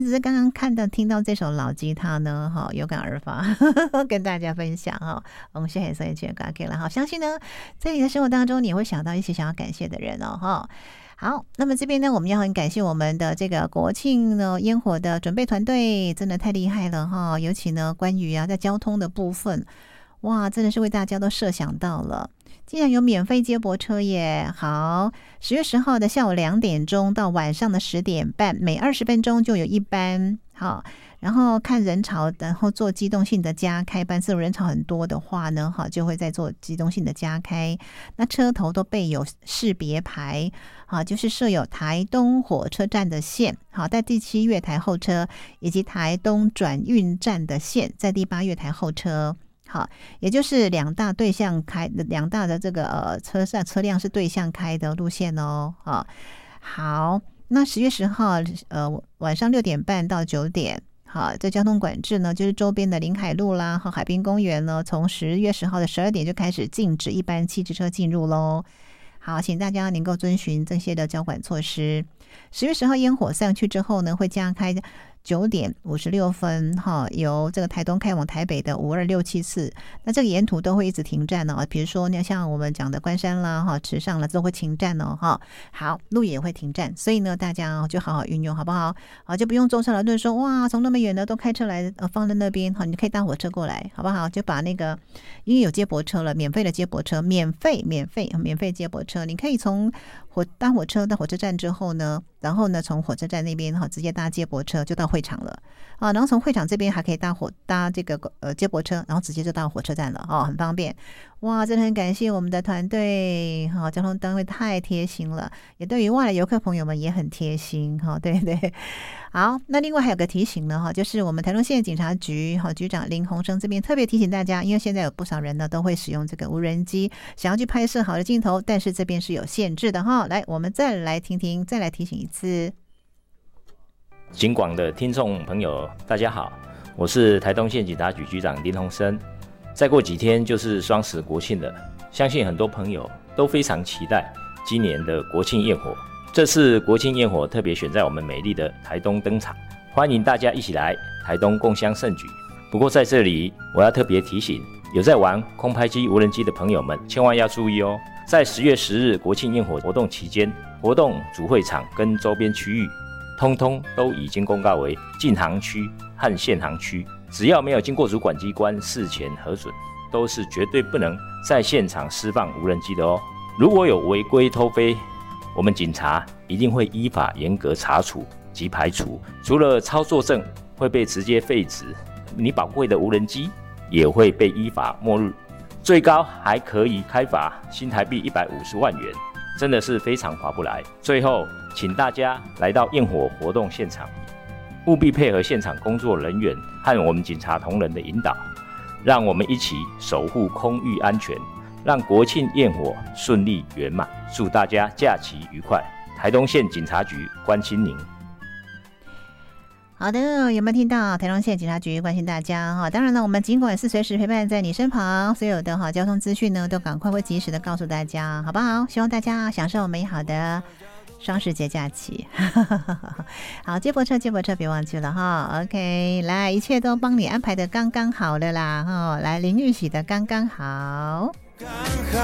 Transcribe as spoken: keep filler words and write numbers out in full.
只是刚刚看到听到这首老吉他呢，哈，有感而发，跟大家分享哈。我们谢谢所有全感给了哈，相信呢，在你的生活当中，你会想到一些想要感谢的人哦，哈。好，那么这边呢，我们要很感谢我们的这个国庆呢烟火的准备团队，真的太厉害了哈。尤其呢，关于啊在交通的部分，哇，真的是为大家都设想到了。竟然有免费接驳车耶！好，十月十号的下午两点钟到晚上的十点半，每二十分钟就有一班。好，然后看人潮，然后做机动性的加开班次。人潮很多的话呢，好就会再做机动性的加开。那车头都备有识别牌，好，就是设有台东火车站的线，好，在第七月台后车，以及台东转运站的线，在第八月台后车。好，也就是两大对向开的两大的这个呃车上车辆是对向开的路线哦。好，好，那十月十号呃晚上六点半到九点，好，这交通管制呢，就是周边的临海路啦和海滨公园呢，从十月十号的十二点就开始禁止一般汽机车进入喽。好，请大家能够遵循这些的交管措施。十月十号烟火散去之后呢，会加开九点五十六分哈，由这个台东开往台北的五二六七次，那这个沿途都会一直停站哦。比如说，那像我们讲的关山啦、哈池上啦，都会停站哦哈。好，路也会停站，所以呢，大家就好好运用，好不好？好，就不用舟车劳顿说哇，从那么远的都开车来呃放在那边，好，你可以搭火车过来，好不好？就把那个因为有接驳车了，免费的接驳车，免费免费免费接驳车，你可以从火搭火车到火车站之后呢，然后呢从火车站那边哈直接搭接驳车就到会场了啊，然后从会场这边还可以搭火搭这个呃接驳车，然后直接就到火车站了哦，很方便。哇，真的很感谢我们的团队哈、哦，交通单位太贴心了，也对于外来游客朋友们也很贴心哈、哦，对对。好，那另外还有个提醒呢哈，就是我们台东县警察局哈局长林鸿生这边特别提醒大家，因为现在有不少人呢都会使用这个无人机，想要去拍摄好的镜头，但是这边是有限制的哈。来，我们再来听听，再来提醒一次。 警广的听众朋友，大家好，我是台东县警察局局长林鸿生。再过几天就是双十国庆了，相信很多朋友都非常期待今年的国庆焰火。这次国庆焰火特别选在我们美丽的台东登场，欢迎大家一起来台东共襄盛举。不过在这里，我要特别提醒有在玩空拍机、无人机的朋友们，千万要注意哦。在十月十日国庆焰火活动期间，活动主会场跟周边区域通通都已经公告为禁航区和限航区，只要没有经过主管机关事前核准，都是绝对不能在现场释放无人机的哦。如果有违规偷飞，我们警察一定会依法严格查处及排除，除了操作证会被直接废止，你宝贵的无人机也会被依法没入，最高还可以开罚新台币一百五十万元，真的是非常划不来。最后，请大家来到焰火活动现场，务必配合现场工作人员和我们警察同仁的引导，让我们一起守护空域安全，让国庆焰火顺利圆满。祝大家假期愉快！台东县警察局关心您。 好的，有没有听到台东县警察局关心大家哈？当然了，我们尽管是随时陪伴在你身旁，所有的哈交通资讯呢，都赶快会及时的告诉大家，好不好？希望大家享受美好的双十节假期。好，接驳车，接驳车，别忘记了哈。OK， 来，一切都帮你安排的刚刚好了啦哈。来，林玉喜的刚刚好。